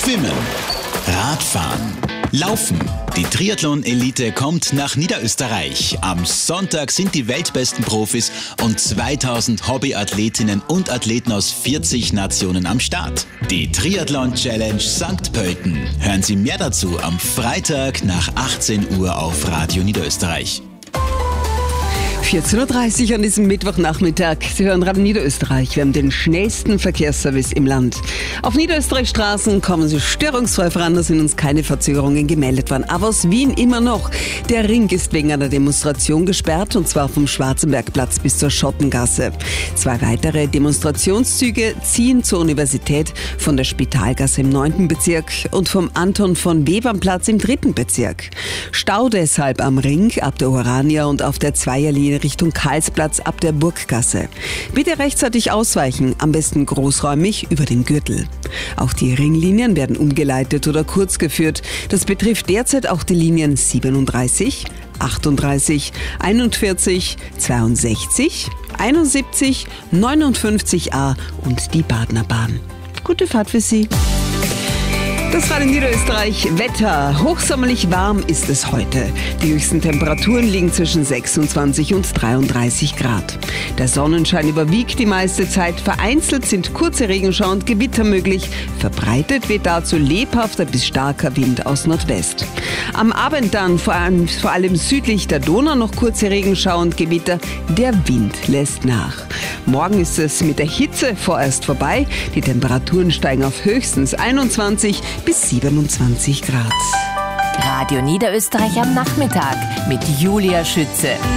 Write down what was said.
Schwimmen, Radfahren, Laufen. Die Triathlon-Elite kommt nach Niederösterreich. Am Sonntag sind die weltbesten Profis und 2000 Hobbyathletinnen und Athleten aus 40 Nationen am Start. Die Triathlon-Challenge St. Pölten. Hören Sie mehr dazu am Freitag nach 18 Uhr auf Radio Niederösterreich. 14.30 Uhr an diesem Mittwochnachmittag. Sie hören Radio Niederösterreich. Wir haben den schnellsten Verkehrsservice im Land. Auf Niederösterreich Straßen kommen Sie störungsfrei voran, da sind uns keine Verzögerungen gemeldet worden. Aber aus Wien immer noch. Der Ring ist wegen einer Demonstration gesperrt, und zwar vom Schwarzenbergplatz bis zur Schottengasse. 2 weitere Demonstrationszüge ziehen zur Universität von der Spitalgasse im 9. Bezirk und vom Anton von Webern-Platz im 3. Bezirk. Stau deshalb am Ring ab der Urania und auf der Zweierlinie Richtung Karlsplatz ab der Burggasse. Bitte rechtzeitig ausweichen, am besten großräumig über den Gürtel. Auch die Ringlinien werden umgeleitet oder kurz geführt. Das betrifft derzeit auch die Linien 37, 38, 41, 62, 71, 59a und die Badnerbahn. Gute Fahrt für Sie. Das Radio Niederösterreich Wetter. Hochsommerlich warm ist es heute. Die höchsten Temperaturen liegen zwischen 26 und 33 Grad. Der Sonnenschein überwiegt die meiste Zeit. Vereinzelt sind kurze Regenschauer und Gewitter möglich. Verbreitet wird dazu lebhafter bis starker Wind aus Nordwest. Am Abend dann vor allem südlich der Donau noch kurze Regenschauer und Gewitter. Der Wind lässt nach. Morgen ist es mit der Hitze vorerst vorbei. Die Temperaturen steigen auf höchstens 21 bis 27 Grad. Radio Niederösterreich am Nachmittag mit Julia Schütze.